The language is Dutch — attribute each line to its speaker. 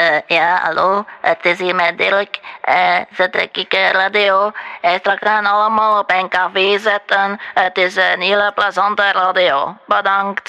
Speaker 1: Ja, hallo, het is hier met Dirk. Ze trek ik radio. Straks gaan allemaal op een café zitten. Het is een hele plezante radio. Bedankt.